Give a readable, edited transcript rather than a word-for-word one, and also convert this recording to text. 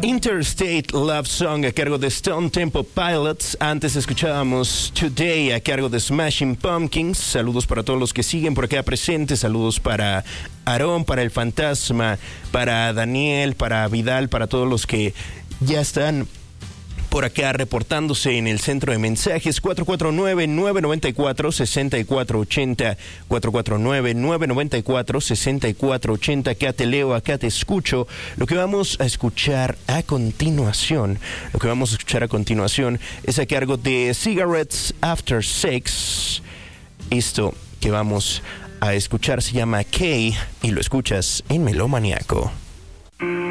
Interstate Love Song a cargo de Stone Temple Pilots. Antes escuchábamos Today a cargo de Smashing Pumpkins. Saludos para todos los que siguen por acá presentes. Saludos para Aarón, para el Fantasma, para Daniel, para Vidal, para todos los que ya están por acá reportándose en el centro de mensajes. 449-994-6480, 449-994-6480. Acá te leo, acá te escucho. Lo que vamos a escuchar a continuación es a cargo de Cigarettes After Sex. Esto que vamos a escuchar se llama Kay y lo escuchas en Melómaniaco.